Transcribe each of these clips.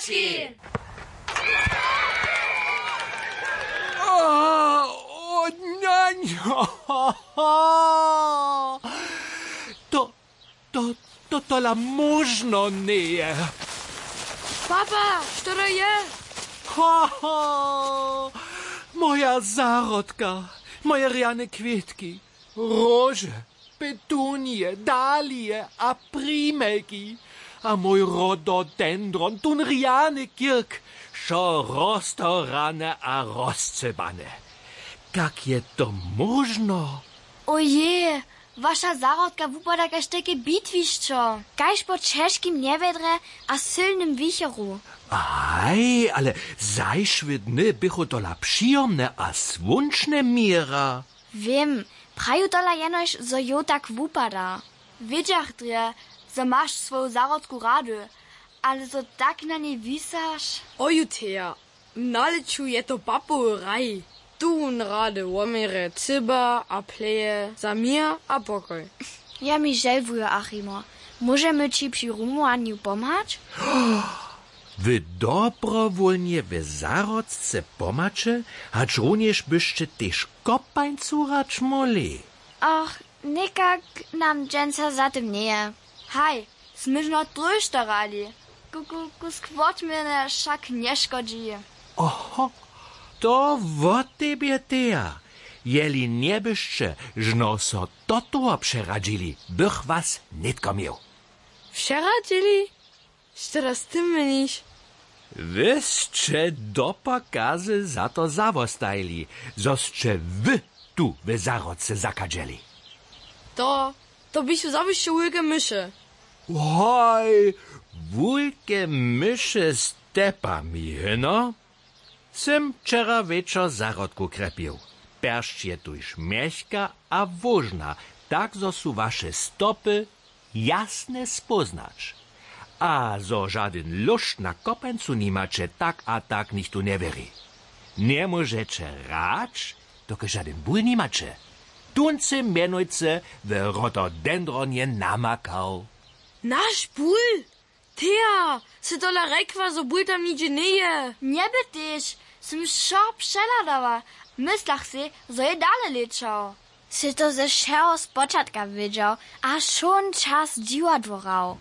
Zarodki! O, niaňo! To tola možno nie je. Papa, što to je? Moja zárodka, moje riane kvietky, róže, petunie, dálie a prímelky a môj rododendron, tun riane kirk, šo roztorane a rozcebane. Kak je to možno? Oje, wasza zarodka wupada kaž takie bitwiszczo. Kaž po czeskim niewiedre a silnym wicheru. Aj, ale zajszwydny bychu tola przyjemne a słonczne mira. Wiem, praju tola jenoś, zo jo tak wupada. Wiedziach dre, zo masz swoją zarodku rady, ale zo tak na nie wisasz. Oju, Thea, naleczu je to papu raj. Tu rady łomere cyba a pleje za mir a pokoj. Ja mi żelwuję, Achimo. Możemy ci przy rumowaniu pomagać? Wy dobrowolnie w zarodce pomacze, acz również byście też kopańcu racz moli. Ach, nikak nam dżęca za tym nie. Haj, smyżno trójszta rali. Skwot mnie szak nie szkodzi. Oho, to wo tebie Thea. Jeli nie byście, żno so toto przeradzili, bych was nitko miał. Przeradzili? Što das ty mylisz? Wyście do pokazy za to zawostajli, zosće wy tu w zarodce zakadzeli. To byś zawyście wielkie myszy. Oj, wielkie myszy z tepami, no? Sym wczera wieczor zarodku krepił. Perszcz je tuż mieszka a wożna, tak zo su wasze stopy jasne spoznać. A zo żaden lušt na kopencu nimacie, tak a tak nichtu nie weri. Nie możecie rać, doke żaden ból nimacie. Tunce mianujce w rododendronie namakał. Nasz ból? Thea, se tola rekwa, zo ból tam nigdzie nie je. Nie bytyś, sym szop przeladała. Myslach si, zo je dale lečał. Si to ze všeho z počatka wiedział, a šon čas dziła dworał.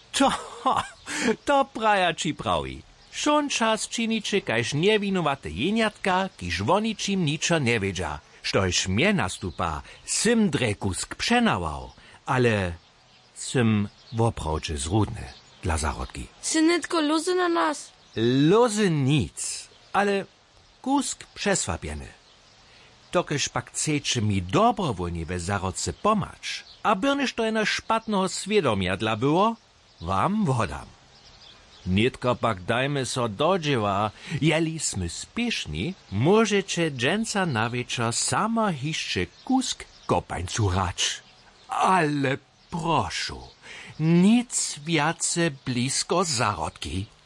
To prajači prawi. Šon čas činiče, kajž nevinowate jeniatka, kiž voničim ničo ne wiedzia. Štož mje nastupa, sym drekusk přenawał, ale sym woprawdźe zrudny dla zarodki. Si nitko luzy na nas. Luzy nic, ale kusk przeswapieny. Tokeż pak chcecie mi dobrowolnie we zarodce pomacz, a byrnyż to jeno szpatnego świadomia dla było, wam wodam. Nitko pak dajmy so dodziewa, jeli smy spieszni, możecie dżęca na wieczor sama hiszcze kusk kopańcu racz. Ale proszę, nic więcej blisko zarodki.